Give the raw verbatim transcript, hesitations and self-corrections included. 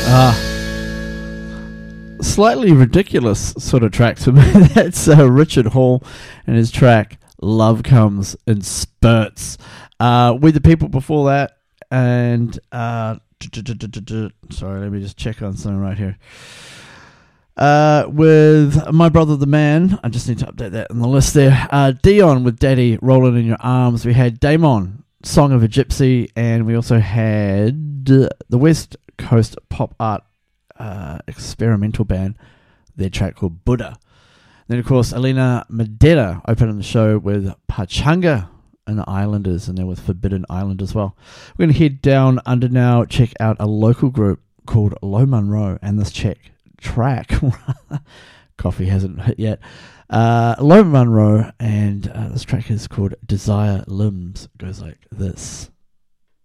Ah, slightly ridiculous sort of track to me. That's uh, Richard Hall and his track Love Comes in Spurts. Uh, with the people before that, and uh, sorry, let me just check on something right here. Uh, with My Brother the Man, I just need to update that on the list there. Uh, Dion with Daddy Rolling in Your Arms. We had Damon, Song of a Gypsy, and we also had the West Coast Pop Art uh, experimental band, their track called Buddha. Then, of course, Elena Medina opening the show with Pachanga and the Islanders, and then with Forbidden Island as well. We're going to head down under now, check out a local group called Low Monroe, and this check track coffee hasn't hit yet. uh Low Monroe, and uh, this track is called Desire Limbs. It goes like this.